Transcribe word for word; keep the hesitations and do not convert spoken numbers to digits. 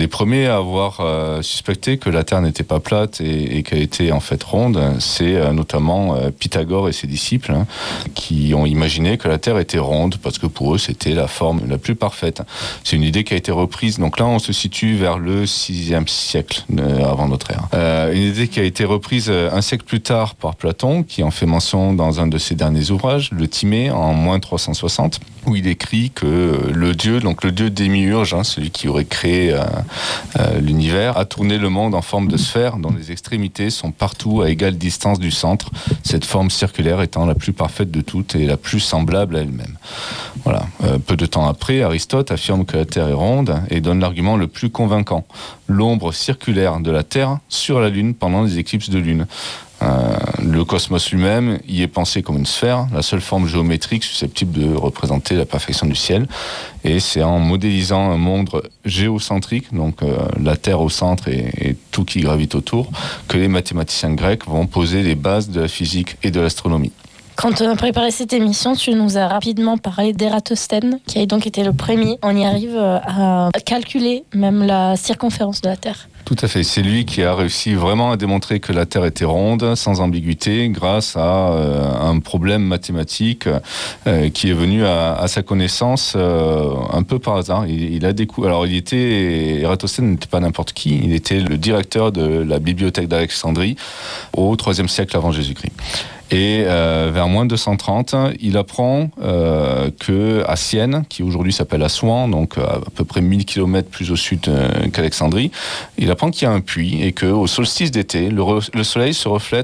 les premiers à avoir euh, suspecté que la Terre n'était pas plate et, et qu'elle était en fait ronde, c'est euh, notamment euh, Pythagore et ses disciples hein, qui ont imaginé que la Terre était ronde parce que pour eux c'était la forme la plus parfaite. C'est une idée qui a été reprise, donc là on se situe vers le sixième siècle euh, avant notre ère. Euh, une idée qui a été reprise un siècle plus tard par Platon, qui en fait mention dans un de ses derniers ouvrages, le Timée, en moins trois cent soixante, où il écrit que le dieu, donc le dieu Démiurge, hein, celui qui aurait créé euh, euh, l'univers, a tourné le monde en forme de sphère dont les extrémités sont partout à égale distance du centre, cette forme circulaire étant la plus parfaite de toutes et la plus semblable à elle-même. Voilà. Euh, peu de temps après, Aristote affirme que la Terre est ronde et donne l'argument le plus convaincant, l'ombre circulaire de la Terre sur la Lune pendant les éclipses de Lune. Euh, le cosmos lui-même y est pensé comme une sphère, la seule forme géométrique susceptible de représenter la perfection du ciel. Et c'est en modélisant un monde géocentrique, donc euh, la Terre au centre et, et tout qui gravite autour, que les mathématiciens grecs vont poser les bases de la physique et de l'astronomie. Quand on a préparé cette émission, tu nous as rapidement parlé d'Ératosthène, qui a donc été le premier. On y arrive à calculer même la circonférence de la Terre. Tout à fait. C'est lui qui a réussi vraiment à démontrer que la Terre était ronde, sans ambiguïté, grâce à euh, un problème mathématique euh, qui est venu à, à sa connaissance euh, un peu par hasard. Il, il a décou... Alors, il était... Ératosthène n'était pas n'importe qui. Il était le directeur de la bibliothèque d'Alexandrie au troisième siècle avant Jésus-Christ. Et euh, vers moins deux cent trente, il apprend euh, qu'à Sienne, qui aujourd'hui s'appelle Assouan, donc à, à peu près mille kilomètres plus au sud euh, qu'Alexandrie, il apprend qu'il y a un puits et qu'au solstice d'été, le, re- le soleil se reflète